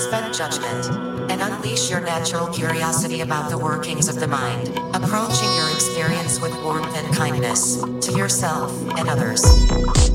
suspend judgment, and unleash your natural curiosity about the workings of the mind, approaching your experience with warmth and kindness to yourself and others.